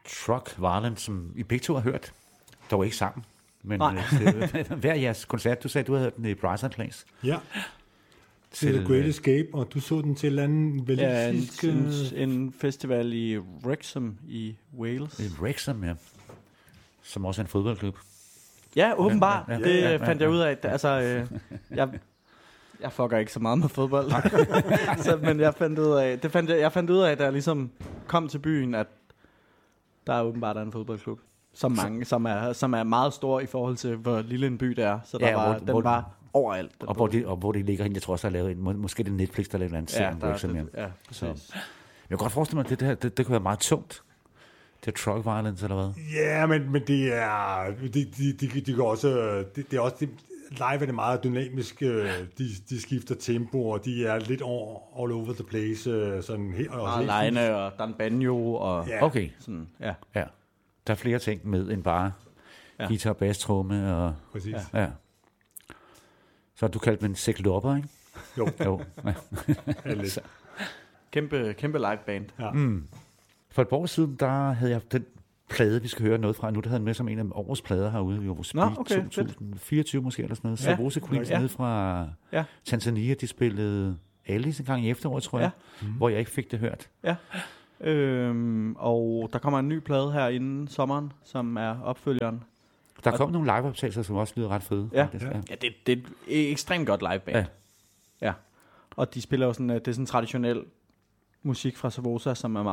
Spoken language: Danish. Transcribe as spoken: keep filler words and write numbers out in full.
Truck Violence, som I begge to har hørt, dog ikke sammen. Men øh, hver jeres koncert, du sagde, du havde hørt den i Brighton Place. Ja. Til The Great Escape, og du så den til en eller anden walisisk... Ja, en, en, en festival i Wrexham i Wales. I Wrexham, ja. Som også er en fodboldklub. Ja, åbenbart. Ja, ja, det ja, ja, fandt ja. jeg ud af. Altså, øh, jeg, jeg fucker ikke så meget med fodbold. så, men jeg fandt ud af, det fandt jeg, jeg fandt ud af, da jeg ligesom kom til byen, at der er åbenbart en fodboldklub. Som mange, som er, som er meget stor i forhold til, hvor lille en by det er. Så der ja, var, hvor, den hvor, var overalt. Og hvor, de, og hvor det ligger hen, jeg tror også, der er lavet en, må, måske det er Netflix, der er lavet en anden ja, serie. Det, ja, så. Jeg kan godt forestille mig, at det, det, det, det kan være meget tungt. Det er Truck Violence, eller hvad? Ja, men, men det er... De, de, de, de går også... Det, det er også... Det, live er det meget dynamisk. De, de skifter tempo, og de er lidt over, all over the place. Sådan helt, og Leine og Dan Banjo og... Ja. Okay. Sådan, ja. ja. Der er flere ting med end bare ja. guitar, bass, tromme og... Præcis. Ja. Så du kaldte dem en seklopper, ikke? Jo. jo. Ja, lidt. Kæmpe, kæmpe live band. Ja. Mm. For et par år siden, der havde jeg den plade, vi skal høre noget fra. Nu der havde jeg med som en af årets plader herude i Eurospeed. Okay, to tusind fireogtyve måske, eller sådan noget. Ja. Savose Queens ja. nede fra ja. Tanzania. De spillede Alice en gang i efteråret, tror jeg. Ja. Mm. Hvor jeg ikke fik det hørt. Ja. Øhm, og der kommer en ny plade her inden sommeren, som er opfølgeren. Der kom og nogle liveoptagelser, som også lyder ret fede. Ja, ja. ja det, det er et ekstremt godt liveband. Ja. ja. Og de spiller jo sådan, det er sådan traditionel musik fra Savosa, som er